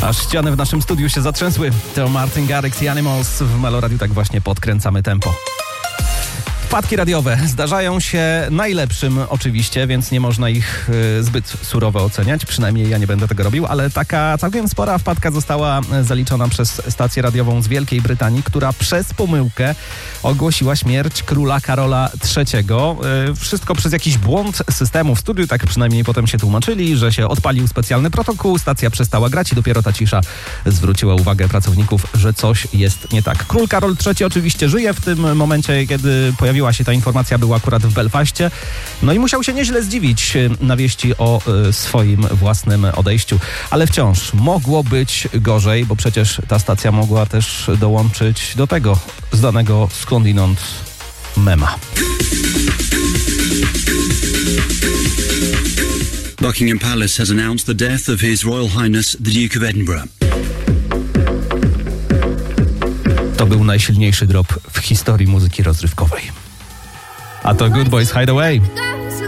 Aż ściany w naszym studiu się zatrzęsły. To Martin Garrix i Animals. W Meloradiu tak właśnie podkręcamy tempo. Wpadki radiowe zdarzają się najlepszym oczywiście, więc nie można ich zbyt surowo oceniać. Przynajmniej ja nie będę tego robił, ale taka całkiem spora wpadka została zaliczona przez stację radiową z Wielkiej Brytanii, która przez pomyłkę ogłosiła śmierć króla Karola III. Wszystko przez jakiś błąd systemu w studiu, tak przynajmniej potem się tłumaczyli, że się odpalił specjalny protokół, stacja przestała grać i dopiero ta cisza zwróciła uwagę pracowników, że coś jest nie tak. Król Karol III oczywiście żyje. W tym momencie, kiedy pojawiła się ta informacja, był akurat w Belfaście. No i musiał się nieźle zdziwić na wieści o swoim własnym odejściu. Ale wciąż mogło być gorzej, bo przecież ta stacja mogła też dołączyć do tego znanego skądinąd mema. Buckingham Palace has announced the death of His Royal Highness the Duke of Edinburgh. To był najsilniejszy drop w historii muzyki rozrywkowej. A to Good Boys Hideaway.